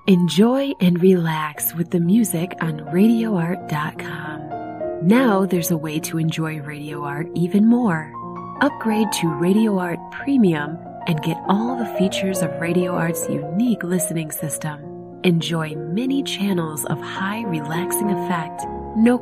Enjoy and relax with the music on RadioArt.com. Now there's a way to enjoy Radio Art even more. Upgrade to Radio Art Premium and get all the features of Radio Art's unique listening system. Enjoy many channels of high relaxing effect, no